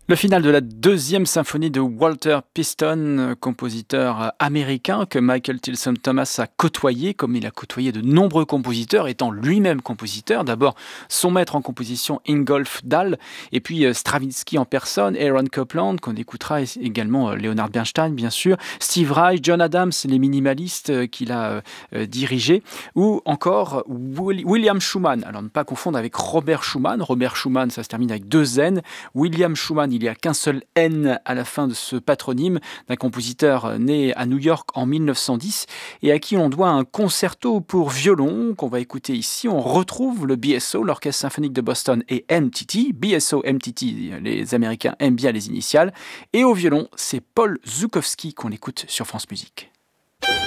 Le final de la deuxième symphonie de Walter Piston, compositeur américain que Michael Tilson Thomas a côtoyé, comme il a côtoyé de nombreux compositeurs, étant lui-même compositeur. D'abord, son maître en composition, Ingolf Dahl, et puis Stravinsky en personne, Aaron Copland, qu'on écoutera également, Leonard Bernstein, bien sûr, Steve Reich, John Adams, les minimalistes qu'il a dirigés, ou encore William Schumann. Alors, ne pas confondre avec Robert Schumann. Robert Schumann, ça se termine avec deux N. William Schumann, il n'y a qu'un seul N à la fin de ce patronyme d'un compositeur né à New York en 1910 et à qui on doit un concerto pour violon qu'on va écouter ici. On retrouve le BSO, l'Orchestre symphonique de Boston, et MTT. BSO, MTT, les Américains aiment bien les initiales. Et au violon, c'est Paul Zukowski qu'on écoute sur France Musique.